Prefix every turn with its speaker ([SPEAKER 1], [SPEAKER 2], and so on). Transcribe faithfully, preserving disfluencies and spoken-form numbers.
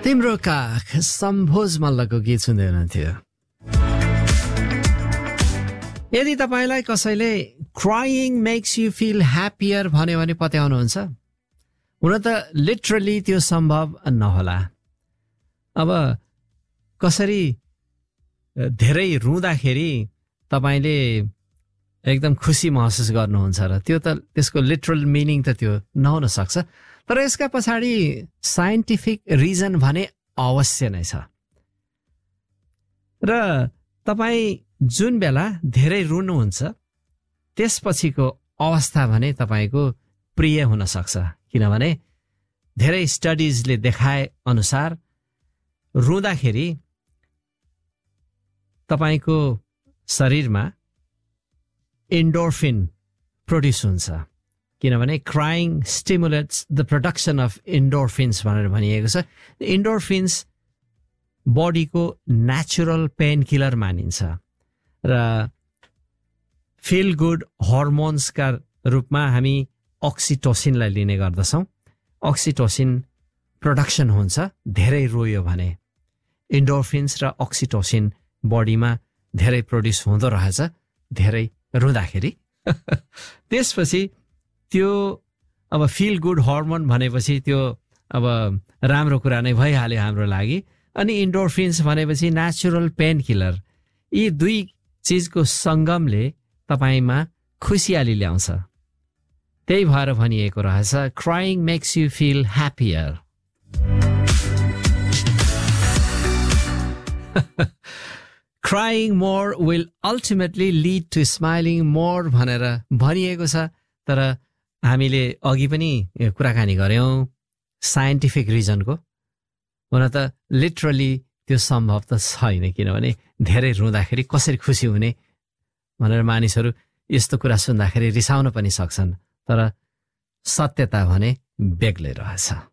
[SPEAKER 1] तिम्रो काख सम्भोज मल्लको गीत सुन्दै हुनुहुन्थ्यो। यदि तपाईलाई कसैले crying makes you feel happier भन्यो भने पत्याउनुहुन्छ? हुन त लिटरली त्यो सम्भव नहोला। अब कसरी धेरै रुँदाखेरि तपाईले एकदम खुसी महसुस गर्नुहुन्छ र त्यो त त्यसको लिटरल मिनिङ त त्यो नहुन सक्छ। तर यसका पछाडि साइन्टिफिक रिजन भने अवश्य नै छ। र तपाईँ जुन बेला धेरै रुनुहुन्छ त्यसपछिको अवस्था भने तपाईँको प्रिय हुन सक्छ, किनभने धेरै स्टडिजले देखाए अनुसार रुँदाखेरि तपाईँको शरीरमा एन्डोर्फिन प्रोड्युस हुन्छ, किनभने crying stimulates the production of एन्डोर्फिन्स भनेर भनिएको छ। एन्डोर्फिन्स बडीको नेचुरल पेन किलर मानिन्छ र फिल गुड हर्मोन्सका रूपमा हामी अक्सिटोसिनलाई लिने गर्दछौँ। अक्सिटोसिन प्रोडक्सन हुन्छ धेरै रोयो भने। एन्डोर्फिन्स र अक्सिटोसिन बडीमा धेरै प्रोड्युस हुँदो रहेछ धेरै रुँदाखेरि। त्यसपछि त्यो अब फिल गुड हर्मोन भनेपछि त्यो अब राम्रो कुरा नै भइहाल्यो हाम्रो लागि। अनि एन्डोर्फिन्स भनेपछि नेचुरल पेन किलर। यी दुई चिजको सङ्गमले तपाईँमा खुसियाली ल्याउँछ। त्यही भएर भनिएको रहेछ crying makes you feel happier. Crying more will ultimately lead to smiling more भनेर भनिएको छ। तर हामीले अघि पनि कुराकानी गर्यौँ साइन्टिफिक रिजनको। हुन त लिटरली त्यो सम्भव त छैन, किनभने धेरै रुँदाखेरि कसरी खुसी हुने भनेर मानिसहरू यस्तो कुरा सुन्दाखेरि रिसाउन पनि सक्छन्। तर सत्यता भने बेग्लै रहेछ।